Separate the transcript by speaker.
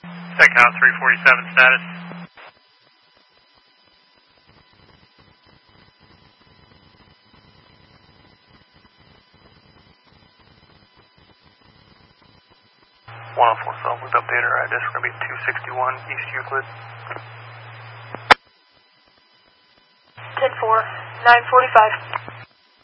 Speaker 1: Second house 347 status. South with updater address. We're going to be 261 East Euclid.
Speaker 2: 10-4, 945.